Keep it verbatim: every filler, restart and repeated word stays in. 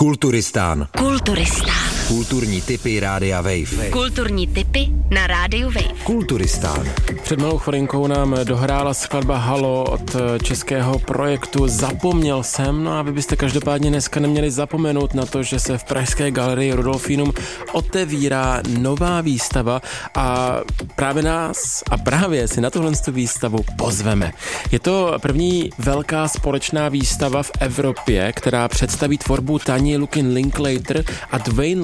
Kulturistán. Kulturistán. Kulturní tipy Rádia Wave. Kulturní tipy na Rádiu Wave. Kulturistán. Před malou chvilinkou nám dohrála skladba Halo od českého projektu Zapomněl jsem. No a vy byste každopádně dneska neměli zapomenout na to, že se v pražské galerii Rudolfinum otevírá nová výstava a právě nás a právě si na tuhle výstavu pozveme. Je to první velká společná výstava v Evropě, která představí tvorbu Tani Lukin Linklater a Dwayne